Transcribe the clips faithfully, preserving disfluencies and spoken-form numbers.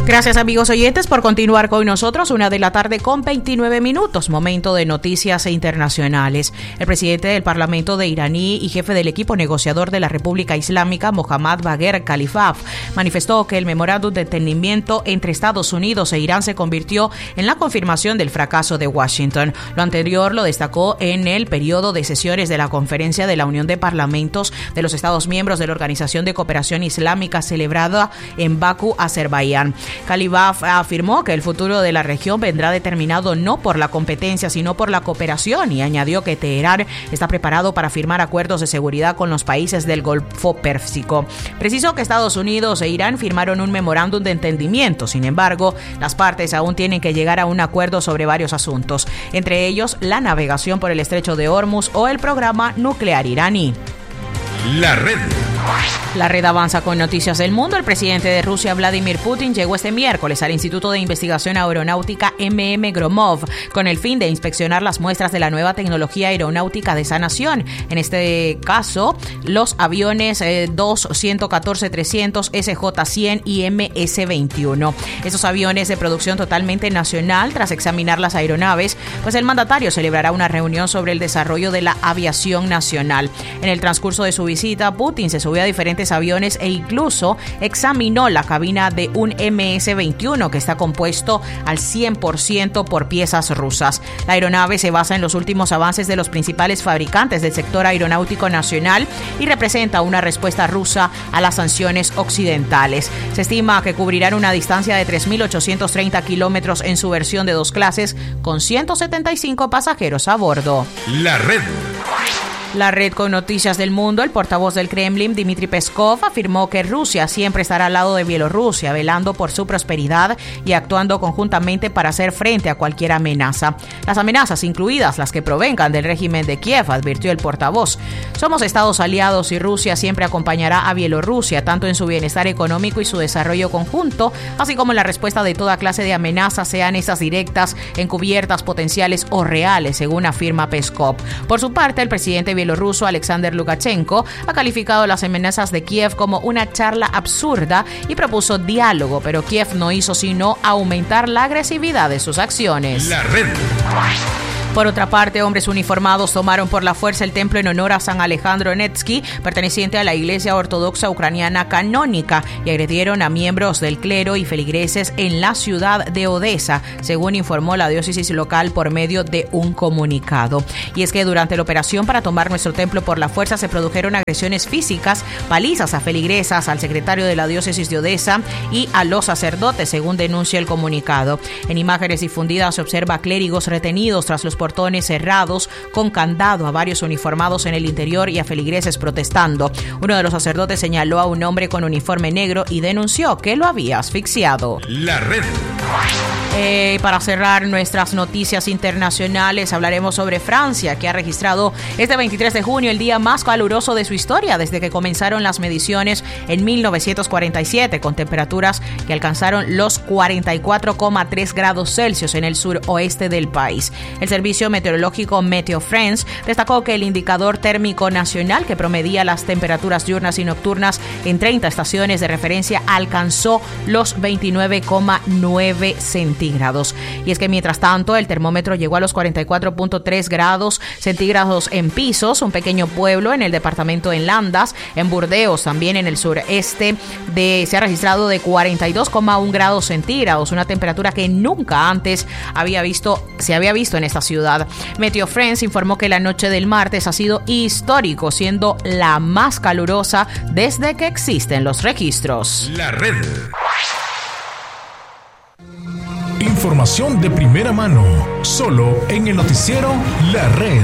Gracias, amigos oyentes, por continuar con nosotros. Una de la tarde con veintinueve minutos, momento de noticias internacionales. El presidente del Parlamento de iraní y jefe del equipo negociador de la República Islámica, Mohammad Bagher Khalilafaf, manifestó que el memorándum de entendimiento entre Estados Unidos e Irán se convirtió en la confirmación del fracaso de Washington. Lo anterior lo destacó en el periodo de sesiones de la Conferencia de la Unión de Parlamentos de los Estados miembros de la Organización de Cooperación Islámica celebrada en Bakú, Azerbaiyán. Khalilafaf afirmó que el futuro de la región vendrá determinado no por la competencia, sino por la cooperación, y añadió que Teherán está preparado para firmar acuerdos de seguridad con los países del Golfo Pérsico. Precisó que Estados Unidos e Irán firmaron un memorándum de entendimiento. Sin embargo, las partes aún tienen que llegar a un acuerdo sobre varios asuntos, entre ellos la navegación por el estrecho de Hormuz o el programa nuclear iraní. La red. La red avanza con noticias del mundo. El presidente de Rusia, Vladimir Putin, llegó este miércoles al Instituto de Investigación Aeronáutica M M Gromov con el fin de inspeccionar las muestras de la nueva tecnología aeronáutica de esa nación. En este caso, los aviones eh, dos ciento catorce trescientos, S J cien y M S veintiuno. Esos aviones de producción totalmente nacional. Tras examinar las aeronaves, pues el mandatario celebrará una reunión sobre el desarrollo de la aviación nacional. En el transcurso de su visita, Putin se subió a diferentes aviones e incluso examinó la cabina de un M S veintiuno que está compuesto al cien por ciento por piezas rusas. La aeronave se basa en los últimos avances de los principales fabricantes del sector aeronáutico nacional y representa una respuesta rusa a las sanciones occidentales. Se estima que cubrirán una distancia de tres mil ochocientos treinta kilómetros en su versión de dos clases, con ciento setenta y cinco pasajeros a bordo. La red. La red con noticias del mundo. El portavoz del Kremlin, Dmitry Peskov, afirmó que Rusia siempre estará al lado de Bielorrusia, velando por su prosperidad y actuando conjuntamente para hacer frente a cualquier amenaza. Las amenazas, incluidas las que provengan del régimen de Kiev, advirtió el portavoz. Somos estados aliados y Rusia siempre acompañará a Bielorrusia, tanto en su bienestar económico y su desarrollo conjunto, así como en la respuesta de toda clase de amenazas, sean esas directas, encubiertas, potenciales o reales, según afirma Peskov. Por su parte, el presidente bielorruso Alexander Lukashenko ha calificado las amenazas de Kiev como una charla absurda y propuso diálogo, pero Kiev no hizo sino aumentar la agresividad de sus acciones. La red. Por otra parte, hombres uniformados tomaron por la fuerza el templo en honor a San Alejandro Nevsky, perteneciente a la Iglesia Ortodoxa Ucraniana Canónica, y agredieron a miembros del clero y feligreses en la ciudad de Odessa, según informó la diócesis local por medio de un comunicado. Y es que durante la operación para tomar nuestro templo por la fuerza se produjeron agresiones físicas, palizas a feligresas, al secretario de la diócesis de Odessa y a los sacerdotes, según denuncia el comunicado. En imágenes difundidas se observa a clérigos retenidos tras los portones cerrados con candado, a varios uniformados en el interior y a feligreses protestando. Uno de los sacerdotes señaló a un hombre con uniforme negro y denunció que lo había asfixiado. La red. Eh, para cerrar nuestras noticias internacionales, hablaremos sobre Francia, que ha registrado este veintitrés de junio el día más caluroso de su historia desde que comenzaron las mediciones en mil novecientos cuarenta y siete, con temperaturas que alcanzaron los cuarenta y cuatro coma tres grados Celsius en el suroeste del país. El servicio meteorológico Meteo France destacó que el indicador térmico nacional, que promedia las temperaturas diurnas y nocturnas en treinta estaciones de referencia, alcanzó los veintinueve coma nueve centígrados. Y es que mientras tanto el termómetro llegó a los cuarenta y cuatro punto tres grados centígrados en Pisos, un pequeño pueblo en el departamento de Landas. En Burdeos, también en el sureste, de, se ha registrado de cuarenta y dos coma uno grados centígrados, una temperatura que nunca antes había visto, se había visto en esta ciudad. Meteo France informó que la noche del martes ha sido histórico, siendo la más calurosa desde que existen los registros. La red. Información de primera mano, solo en el noticiero La Red.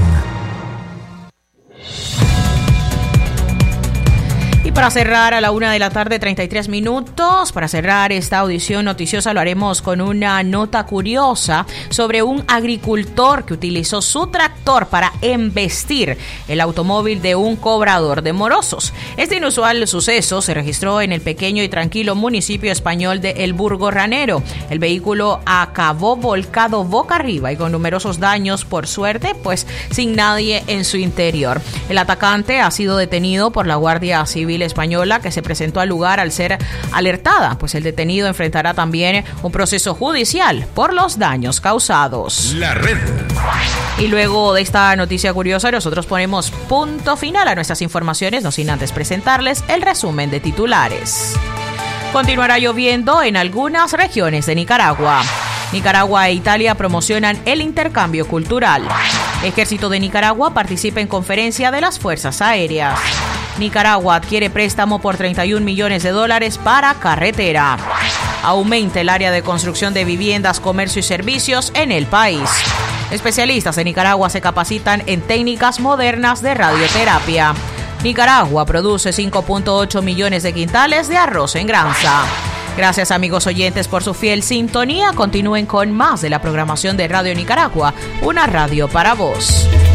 Y para cerrar a la una de la tarde, treinta y tres minutos, para cerrar esta audición noticiosa, lo haremos con una nota curiosa sobre un agricultor que utilizó su tractor para embestir el automóvil de un cobrador de morosos. Este inusual suceso se registró en el pequeño y tranquilo municipio español de El Burgo Ranero. El vehículo acabó volcado boca arriba y con numerosos daños, por suerte, pues sin nadie en su interior. El atacante ha sido detenido por la Guardia Civil familia española que se presentó al lugar al ser alertada, pues el detenido enfrentará también un proceso judicial por los daños causados. La red. Y luego de esta noticia curiosa, nosotros ponemos punto final a nuestras informaciones, no sin antes presentarles el resumen de titulares. Continuará lloviendo en algunas regiones de Nicaragua. Nicaragua e Italia promocionan el intercambio cultural. Ejército de Nicaragua participa en conferencia de las Fuerzas Aéreas. Nicaragua adquiere préstamo por treinta y un millones de dólares para carretera. Aumenta el área de construcción de viviendas, comercio y servicios en el país. Especialistas de Nicaragua se capacitan en técnicas modernas de radioterapia. Nicaragua produce cinco punto ocho millones de quintales de arroz en granza. Gracias, amigos oyentes, por su fiel sintonía. Continúen con más de la programación de Radio Nicaragua, una radio para vos.